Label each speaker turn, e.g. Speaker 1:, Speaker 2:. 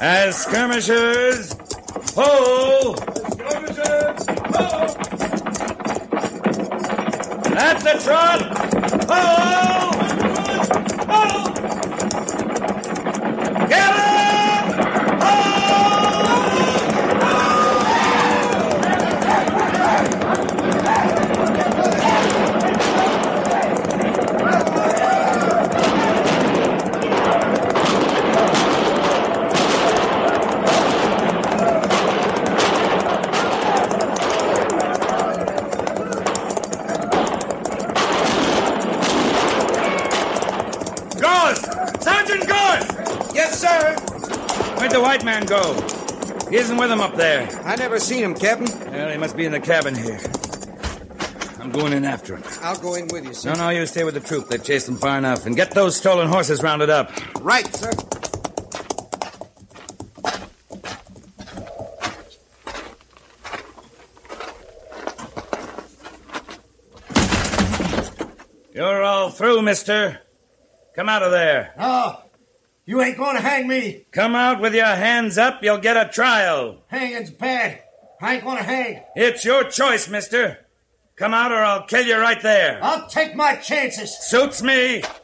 Speaker 1: As skirmishers, ho!
Speaker 2: Skirmishers, ho!
Speaker 1: At the trot, ho! Ho! Gallop! Ho! Sergeant Gord!
Speaker 3: Yes, sir.
Speaker 1: Where'd the white man go? He isn't with him up there.
Speaker 3: I never seen him, Captain.
Speaker 1: Well, he must be in the cabin here. I'm going in after him.
Speaker 3: I'll go in with you, sir.
Speaker 1: No, you stay with the troop. They've chased him far enough. And get those stolen horses rounded up.
Speaker 3: Right, sir.
Speaker 1: You're all through, mister. Come out of there.
Speaker 4: No, you ain't gonna hang me.
Speaker 1: Come out with your hands up. You'll get a trial.
Speaker 4: Hanging's bad. I ain't gonna hang.
Speaker 1: It's your choice, mister. Come out or I'll kill you right there.
Speaker 4: I'll take my chances.
Speaker 1: Suits me.